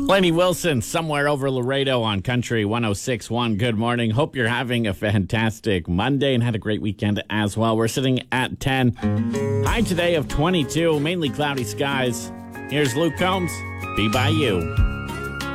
Lainey Wilson, somewhere over Laredo on Country 106.1. Good morning. Hope you're having a fantastic Monday and had a great weekend as well. We're sitting at 10. High today of 22, mainly cloudy skies. Here's Luke Combs. Be by you.